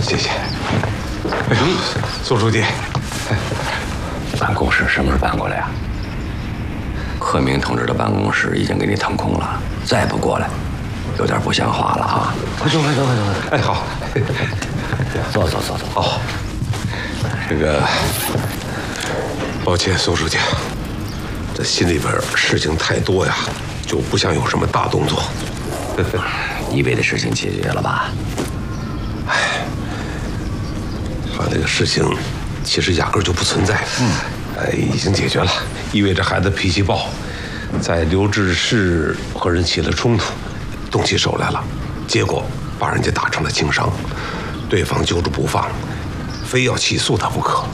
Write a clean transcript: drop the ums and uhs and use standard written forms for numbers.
谢谢。哎呦，苏书记， 办公室什么时候搬过来呀？贺明同志的办公室已经给你腾空了，再不过来，有点不像话了啊！快坐，快坐，快坐！ 哎，好， 坐。 哦，这个，抱歉，苏书记，这心里边事情太多呀，就不想有什么大动作。 以为的事情解决了吧？ 把这个事情其实压根儿就不存在。已经解决了，意味着孩子脾气暴，在留置室和人起了冲突，动起手来了，结果把人家打成了轻伤，对方揪住不放，非要起诉他不可。